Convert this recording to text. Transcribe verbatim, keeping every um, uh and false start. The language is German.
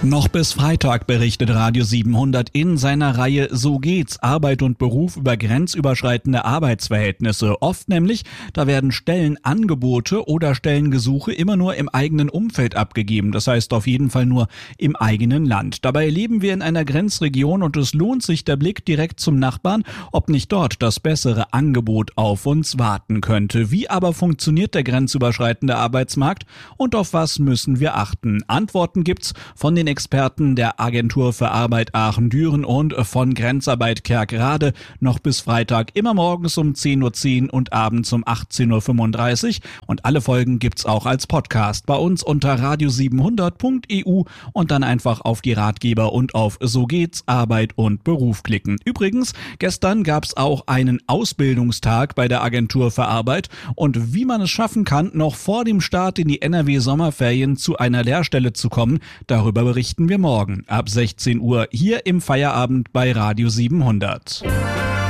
Noch bis Freitag berichtet Radio siebenhundert in seiner Reihe So geht's, Arbeit und Beruf über grenzüberschreitende Arbeitsverhältnisse. Oft nämlich, da werden Stellenangebote oder Stellengesuche immer nur im eigenen Umfeld abgegeben. Das heißt auf jeden Fall nur im eigenen Land. Dabei leben wir in einer Grenzregion und es lohnt sich der Blick direkt zum Nachbarn, ob nicht dort das bessere Angebot auf uns warten könnte. Wie aber funktioniert der grenzüberschreitende Arbeitsmarkt und auf was müssen wir achten? Antworten gibt's von den Experten der Agentur für Arbeit Aachen-Düren und von Grenzarbeit Kerkrade noch bis Freitag, immer morgens um zehn Uhr zehn und abends um achtzehn Uhr fünfunddreißig. Und alle Folgen gibt's auch als Podcast bei uns unter radio siebenhundert punkt e u und dann einfach auf die Ratgeber und auf So geht's, Arbeit und Beruf klicken. Übrigens, gestern gab's auch einen Ausbildungstag bei der Agentur für Arbeit und wie man es schaffen kann, noch vor dem Start in die N R W-Sommerferien zu einer Lehrstelle zu kommen, darüber berichten wir morgen ab sechzehn Uhr hier im Feierabend bei Radio siebenhundert.